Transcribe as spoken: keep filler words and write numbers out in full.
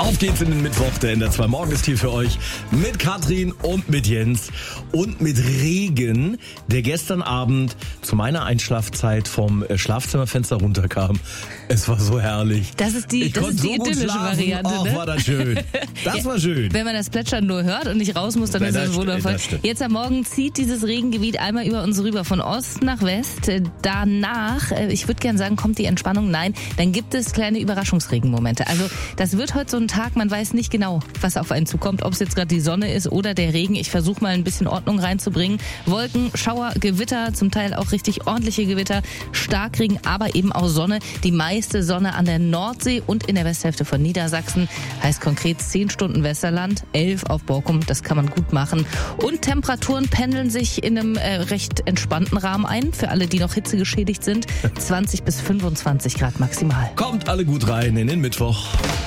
Auf geht's in den Mittwoch, der N D R zwei Morgen ist hier für euch mit Katrin und mit Jens und mit Regen, der gestern Abend zu meiner Einschlafzeit vom Schlafzimmerfenster runterkam. Es war so herrlich. Das ist die, ich das ist die so idyllische schlafen. Variante. Ach, ne? war das schön. Das war schön. Wenn man das Plätschern nur hört und nicht raus muss, dann Ja, ist das das wundervoll. stimmt, das Jetzt am Morgen zieht dieses Regengebiet einmal über uns rüber, von Ost nach West. Danach, ich würde gerne sagen, kommt die Entspannung. Nein, dann gibt es kleine Überraschungsregenmomente. Also das wird heute so ein Tag, man weiß nicht genau, was auf einen zukommt, ob es jetzt gerade die Sonne ist oder der Regen. Ich versuche mal ein bisschen Ordnung reinzubringen. Wolken, Schauer, Gewitter, zum Teil auch richtig ordentliche Gewitter, Starkregen, aber eben auch Sonne. Die meiste Sonne an der Nordsee und in der Westhälfte von Niedersachsen. Heißt konkret zehn Stunden Westerland, elf auf Borkum. Das kann man gut machen. Und Temperaturen pendeln sich in einem äh, recht entspannten Rahmen ein. Für alle, die noch hitzegeschädigt sind. zwanzig bis fünfundzwanzig Grad maximal. Kommt alle gut rein in den Mittwoch.